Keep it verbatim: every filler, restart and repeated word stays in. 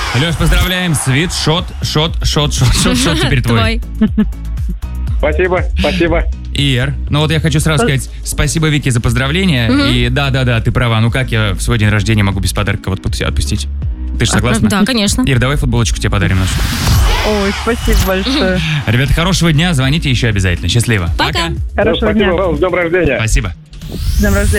Леш, поздравляем. Свитшот, шот, шот, шот, шот, шот теперь твой. Спасибо, спасибо. Ир, ну вот я хочу сразу сказать спасибо Вике за поздравление. Мгм. И да-да-да, ты права. Ну как я в свой день рождения могу без подарка кого-то подпу- отпустить? Ты же согласна? Да, конечно. Ир, давай футболочку тебе подарим нашу. Ой, спасибо большое. Ребята, хорошего дня. Звоните еще обязательно. Счастливо. Пока. Хорошего Спасибо дня. вам, с днем рождения. Спасибо. С днем рождения.